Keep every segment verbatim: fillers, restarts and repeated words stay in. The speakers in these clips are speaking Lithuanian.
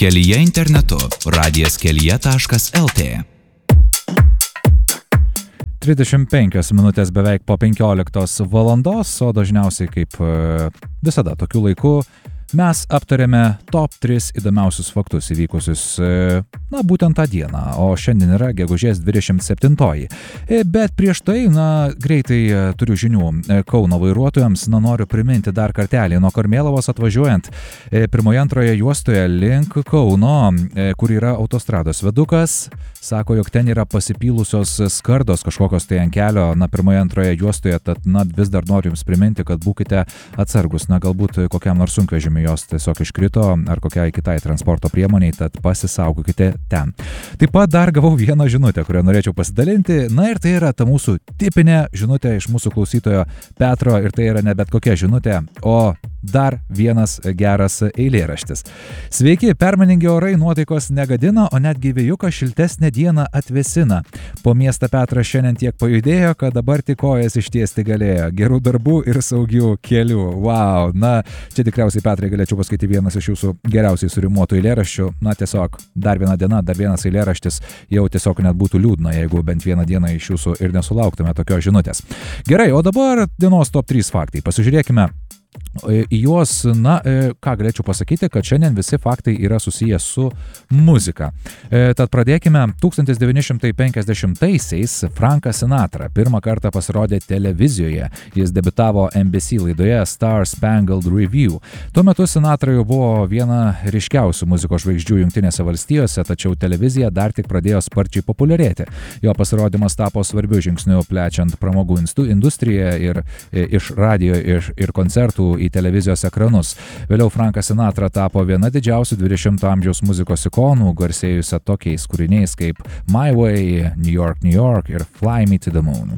Kelyje internetu radijas kelyje taškas el tė. trisdešimt penkios minutės beveik po penkioliktos valandos, o dažniausiai kaip visada tokiu laiku mes aptarėme top tris įdomiausius faktus įvykusius, na, būtent tą dieną, o šiandien yra gegužės dvidešimt septintoji. Bet prieš tai, na, greitai turiu žinių Kauno vairuotojams, na, noriu priminti dar kartelį, nuo Karmėlavos atvažiuojant pirmoje antroje juostoje link Kauno, kur yra autostrados viadukas, sako, jog ten yra pasipylusios skardos kažkokios tai ant kelio, na, pirmoje antroje juostoje, tad, na, vis dar noriu jums priminti, kad būkite atsargus, na, galbūt kokiam nors sunkvežimiui jos tiesiog iškrito ar kokiai kitai transporto priemoniai, tad pasisaugokite ten. Taip pat dar gavau vieną žinutę, kurią norėčiau pasidalinti, na ir tai yra ta mūsų tipinė žinutė iš mūsų klausytojo Petro ir tai yra ne bet kokia žinutė, o dar vienas geras eilėraštis. Sveiki, permainingi orai nuotaikos negadina, o netgi vėjuką šiltesnę dieną atvėsina. Po miestą Petras šiandien tiek pajudėjo, kad dabar tik kojas ištiesti galėjo. Gerų darbų ir saugių kelių. Wow, na, čia tikriausiai, Petrai, galėčiau pasakyti vienas iš jūsų geriausiai surimuotų eilėraščių. Na, tiesiog dar viena diena, dar vienas eilėraštis, jau tiesiog net būtų liūdna, jeigu bent vieną dieną iš jūsų ir nesulauktume tokios žinutės. Gerai, o dabar dienos top trys faktai. Pasižiūrėkime į juos, na, ką galėčiau pasakyti, kad šiandien visi faktai yra susijęs su muzika. Tad pradėkime. tūkstantis devyni šimtai penkiasdešimtaisiais Frankas Sinatra pirmą kartą pasirodė televizijoje. Jis debiutavo N B C laidoje Star Spangled Review. Tuo metu Sinatra jau buvo viena ryškiausių muzikos žvaigždžių Jungtinėse valstijose, tačiau televizija dar tik pradėjo sparčiai populiarėti. Jo pasirodymas tapo svarbiu žingsniu plečiant pramogų industriją ir iš radijo ir, ir koncertų į televizijos ekranus. Vėliau Frankas Sinatra tapo viena didžiausių dvidešimto amžiaus muzikos ikonų, garsėjusia tokiais kūriniais kaip My Way, New York, New York ir Fly Me to the Moon.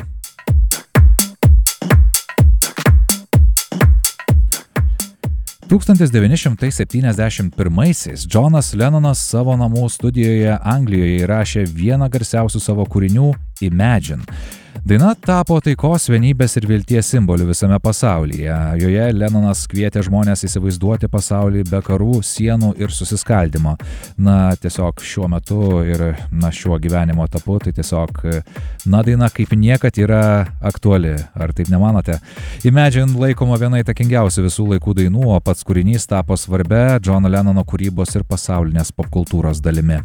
tūkstantis devyni šimtai septyniasdešimt pirmaisiais Johnas Lennonas savo namų studijoje Anglijoje įrašė vieną garsiausių savo kūrinių Imagine. Daina tapo taikos, vienybės ir vilties simboliu visame pasaulyje. Joje Lennonas kvietė žmonės įsivaizduoti pasaulį be karų, sienų ir susiskaldimo. Na, tiesiog šiuo metu ir, na, šiuo gyvenimo etapu, tai tiesiog, na, daina kaip niekad yra aktuali. Ar taip nemanote? Imagine laikoma viena įtakingiausių visų laikų dainų, o pats kūrinys tapo svarbia Johno Lennono kūrybos ir pasaulinės popkultūros dalimi.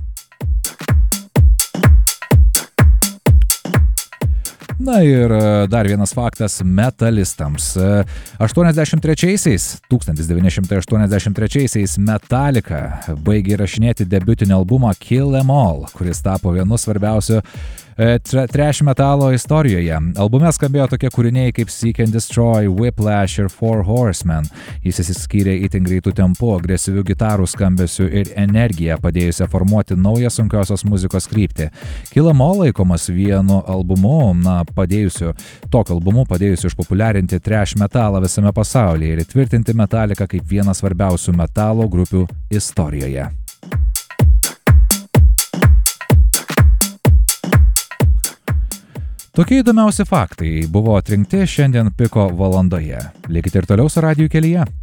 Na ir dar vienas faktas metalistams. aštuoniasdešimt trečiaisiais, tūkstantis devyni šimtai aštuoniasdešimt trečiaisiais Metallica baigė įrašinėti debiutinį albumą Kill Em All, kuris tapo vienu svarbiausiu trash metalo istorijoje. Albume skambėjo tokie kūriniai kaip Seek and Destroy, Whiplash ir Four Horsemen. Jis išsiskyrė itin greitų tempų, agresyvių gitarų skambesių ir energiją, padėjusią formuoti naują sunkiosios muzikos kryptį. Kill Em All laikomas vienu albumu, na, padėjusiu, tokiu albumu padėjusiu išpopuliarinti trash metalą visame pasaulyje ir įtvirtinti Metallica kaip vieną svarbiausių metalo grupių istorijoje. Tokie įdomiausi faktai buvo atrinkti šiandien piko valandoje. Likite ir toliau su radiju kelyje.